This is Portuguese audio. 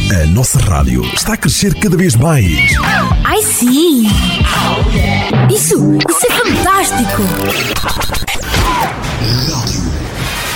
A nossa rádio está a crescer cada vez mais. Ai sim! Isso é fantástico!